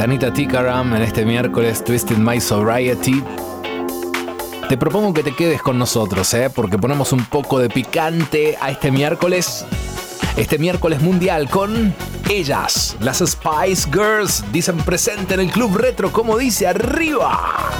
Anita Tikaram en este miércoles Twisting My Sobriety. Te propongo que te quedes con nosotros, porque ponemos un poco de picante a este miércoles mundial con ellas, las Spice Girls. Dicen presente en el Club Retro, como dice arriba.